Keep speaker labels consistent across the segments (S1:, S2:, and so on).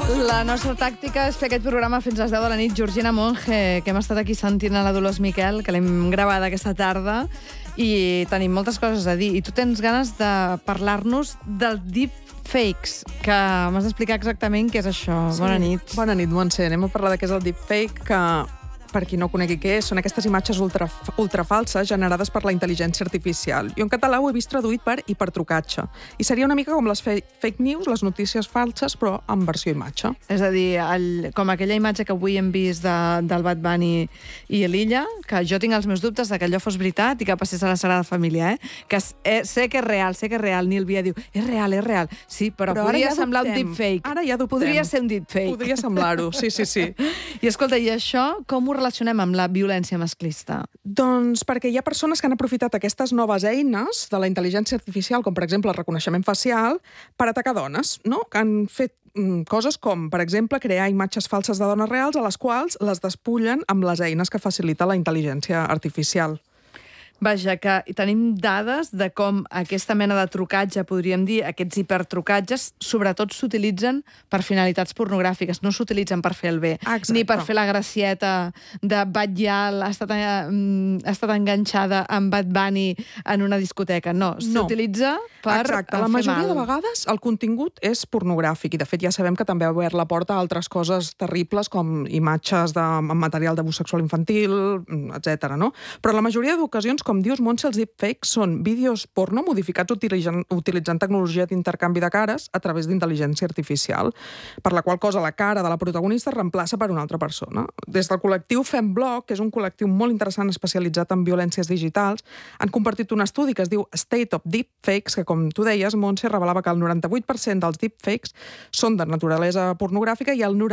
S1: La nostra tàctica és fer aquest programa fins a les 10 de la nit. Georgina Monge, que hem estat aquí sentint a la Dolors Miquel, que l'hem gravada aquesta tarda, i tenim moltes coses a dir. I tu tens ganes de parlar-nos del deepfakes, que m'has d'explicar exactament què és això.
S2: Sí.
S1: Bona nit.
S2: Bona nit, Montse. Anem a parlar de què és el deepfake, que, per qui no conegui què és, són aquestes imatges ultrafalses generades per la intel·ligència artificial. Jo en català ho he vist traduït per hipertrucatge. I seria una mica com les fake news, les notícies falses, però en versió imatge.
S1: És a dir, com aquella imatge que avui hem vist del Bad Bunny i l'Illa, que jo tinc els meus dubtes de que allò fos veritat i que passés a la Sagrada Família, que sé que és real, Nil Via diu, és real. Sí, però podria semblar un deepfake.
S2: Ara ja dubtem.
S1: Podria ser un deepfake.
S2: Podria semblar-ho, sí.
S1: I escolta, i això com ho relacionem amb la violència masclista?
S2: Doncs perquè hi ha persones que han aprofitat aquestes noves eines de la intel·ligència artificial, com per exemple el reconeixement facial, per atacar dones, no? Que han fet coses com, per exemple, crear imatges falses de dones reals a les quals les despullen amb les eines que facilita la intel·ligència artificial.
S1: Vaja, que tenim dades de com aquesta mena de trucatge, podríem dir, aquests hipertrucatges, sobretot s'utilitzen per finalitats pornogràfiques, no s'utilitzen per fer el bé.
S2: Exacte.
S1: Ni per fer la gracieta de Batllal ha estat enganxada amb Bad Bunny en una discoteca. No, s'utilitza per fer mal.
S2: Exacte, la majoria de vegades el contingut és pornogràfic i, de fet, ja sabem que també ha obert la porta a altres coses terribles com imatges amb material d'abús sexual infantil, etc. no? Però la majoria d'ocasions, com dius, Montse, els deepfakes són vídeos porno modificats utilitzant tecnologia d'intercanvi de cares a través d'intel·ligència artificial, per la qual cosa la cara de la protagonista es reemplaça per una altra persona. Des del col·lectiu Femblog, que és un col·lectiu molt interessant especialitzat en violències digitals, han compartit un estudi que es diu State of Deepfakes, que, com tu deies, Montse, revelava que el 98% dels deepfakes són de naturalesa pornogràfica i el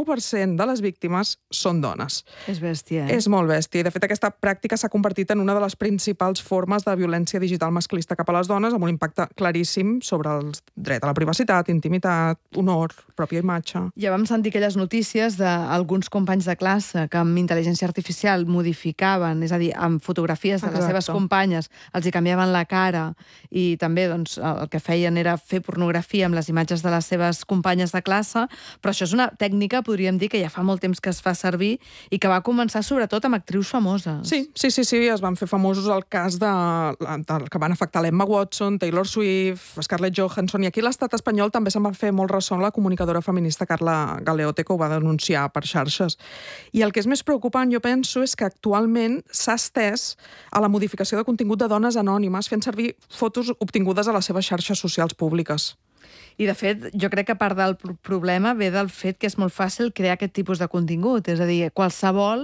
S2: 99% de les víctimes són dones.
S1: És bèstia,
S2: És molt bèstia. De fet, aquesta pràctica s'ha convertit en una de les principals formes de violència digital masclista cap a les dones, amb un impacte claríssim sobre el dret a la privacitat, intimitat, honor, pròpia imatge.
S1: Ja vam sentir aquelles notícies d'alguns companys de classe que amb intel·ligència artificial modificaven, és a dir, amb fotografies de les seves companyes, els hi canviaven la cara i també doncs, el que feien era fer pornografia amb les imatges de les seves companyes de classe, però això és una tècnica, podríem dir, que ja fa molt temps que es fa servir i que va començar sobretot amb actrius famoses.
S2: Sí, es van fer famosos el cas que van afectar l'Emma Watson, Taylor Swift, Scarlett Johansson, i aquí a l'estat espanyol també se'n va fer molt ressò la comunicadora feminista Carla Galeote, que ho va denunciar per xarxes. I el que és més preocupant, jo penso, és que actualment s'ha estès a la modificació de contingut de dones anònimes fent servir fotos obtingudes a les seves xarxes socials públiques.
S1: I, de fet, jo crec que part del problema ve del fet que és molt fàcil crear aquest tipus de contingut. És a dir, qualsevol,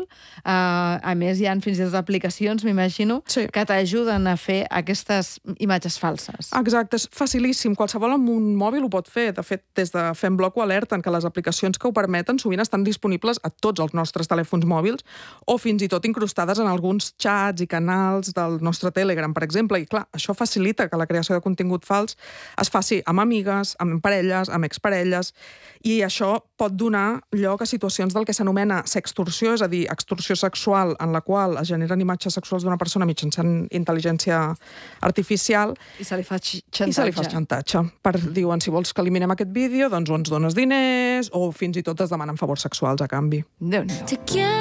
S1: a més hi ha fins i tot aplicacions, m'imagino, que t'ajuden a fer aquestes imatges falses.
S2: Exacte, és facilíssim. Qualsevol amb un mòbil ho pot fer. De fet, des de Femblog ho alerten, que les aplicacions que ho permeten sovint estan disponibles a tots els nostres telèfons mòbils o fins i tot incrustades en alguns xats i canals del nostre Telegram, per exemple. I, clar, això facilita que la creació de contingut fals es faci amb amigues, amb parelles, amb exparelles, i això pot donar lloc a situacions del que s'anomena sextorsió, és a dir, extorsió sexual en la qual es generen imatges sexuals d'una persona mitjançant intel·ligència artificial.
S1: I se li fa xantatge.
S2: Diuen, si vols que eliminem aquest vídeo, doncs o ens dones diners o fins i tot es demanen favors sexuals a canvi.
S1: Déu-n'hi-do.